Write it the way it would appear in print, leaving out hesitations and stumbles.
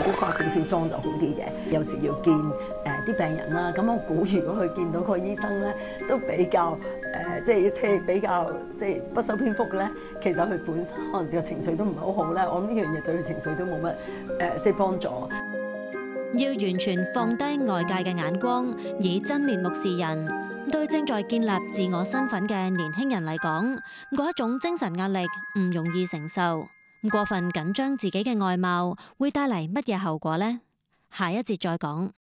化少少妝就好啲嘅。有時要見啲病人啦，咁我估如果佢見到個醫生咧，都比較即係比較即係不修邊幅咧，其實佢本身可能個情緒都唔係好好咧。我諗呢樣嘢對佢情緒都冇乜即係幫助。 要完全放低外界嘅眼光，以真面目示人，對正在建立自我身份嘅年輕人嚟講，嗰一種精神壓力唔容易承受。過分緊張自己嘅外貌會帶嚟乜嘢後果呢？下一節再講。